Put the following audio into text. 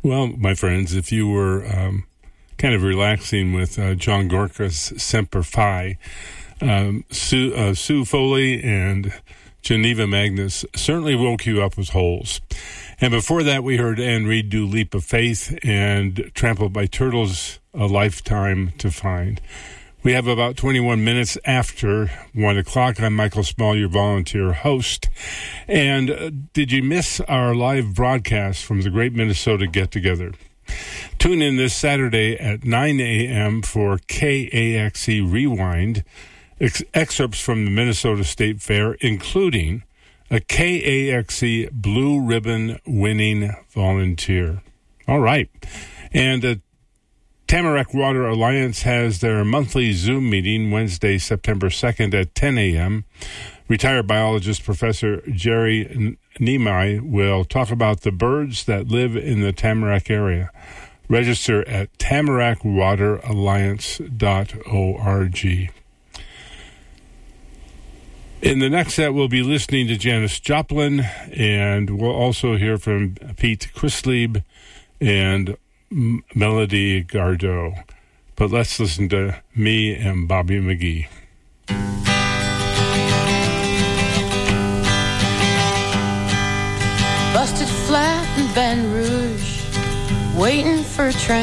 Well, my friends, if you were kind of relaxing with John Gorka's Semper Fi, Sue Foley and Geneva Magnus certainly woke you up with holes. And before that, we heard Anne Reid do Leap of Faith and Trampled by Turtles, A Lifetime to Find. We have about 21 minutes after 1 o'clock. I'm Michael Small, your volunteer host. And did you miss our live broadcast from the Great Minnesota Get-Together? Tune in this Saturday at 9 a.m. for KAXE Rewind, excerpts from the Minnesota State Fair, including a KAXE Blue Ribbon winning volunteer. All right. And Tamarack Water Alliance has their monthly Zoom meeting Wednesday, September 2nd at 10 a.m. Retired biologist Professor Jerry Nemai will talk about the birds that live in the Tamarack area. Register at tamarackwateralliance.org. In the next set, we'll be listening to Janis Joplin, and we'll also hear from Pete Chrislieb and Melody Gardot. But let's listen to me and Bobby McGee. Busted flat in Baton Rouge, waiting for a train.